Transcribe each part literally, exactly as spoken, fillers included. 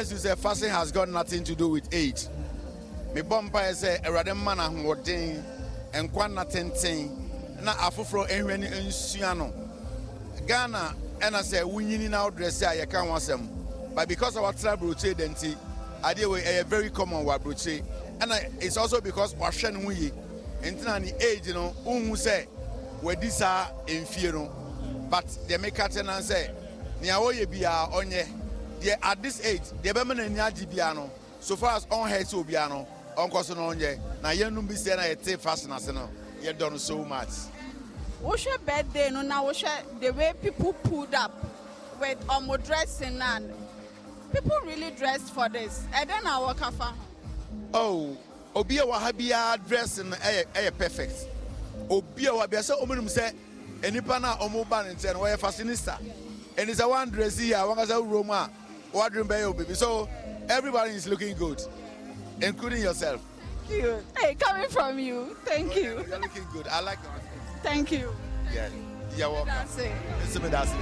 tells you that fasting has got nothing to do with age. Me bompa say erade man ahoden enkwa na tenten na afoforo ehwani ensua no. Ghana and I say wunyini na dress ya kan wasem. But because our tribe rotate denti ade we a very common wa broche. And it's also because wahwe no yi. Entina ni age you know unhu say we disa enfie no. But they make it and say nia oye bia onye they at this age they be na nia bia no so far as on head so bia no onko so no onye na yenum bi say na yete fast na se no you done so much. What's your birthday no now the way people pulled up with um dressing and people really dressed for this and then I walk afa. Oh obi a wa ha bia dressing eh eh perfect obi a wa bia say omunum say enipa na omo ba nten we fashionista and it's a one dress here one as a Roma what dream by your baby so everybody is looking good including yourself. Thank you. Hey, coming from you, thank you. You're looking good. I like your outfit. Thank you. Yeah, you're welcome. That's it. It's me that's it.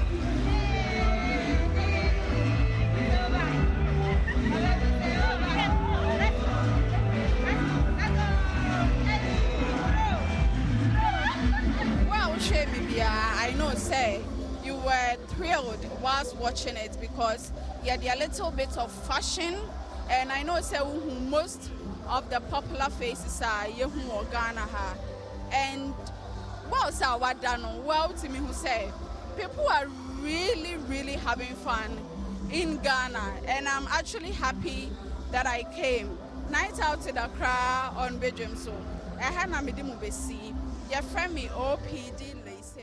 I know, say, you were thrilled whilst watching it because you had a little bit of fashion, and I know, say, most of the popular faces are Yehu or Ghana, and well, sir, what done? Well, to me, who say people are really, really having fun in Ghana, and I'm actually happy that I came. Night out to the crowd on bedroom, so I had a medium see your friend me O P D.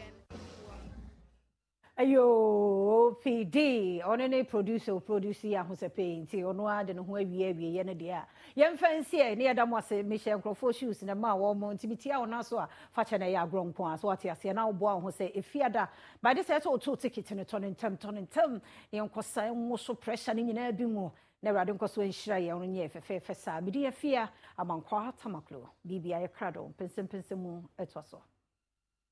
Ayo O P D on any producer producer ya who's a paint ono ade no ho awie awie ye ne de a ye mfansi e ne yadam wase Michelle Crofo shoes na ma wo mo ntimitia ona so a fa che na ya agronko a so ate ase na wo bo ho se efiada by this say to ticket ne ton ntem ton ntem ye nkosa nwo so pressure ne nyina bi mu na rade nkoso enhira ye ono nye fefe fe sa bi de afia amankwa tamaklo bibia ye krado pensem pensem mu etwaso.